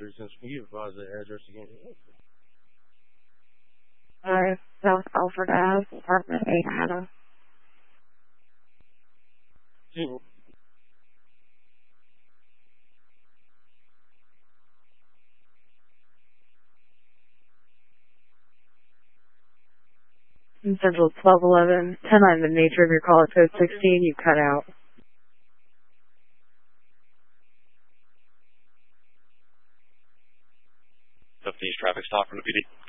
Can you advise the address again? South Alfred Ave, apartment 8 Adam. Central 1211. 10-9, the nature of your call at code 16, you cut out. Southeast traffic stop from the PD.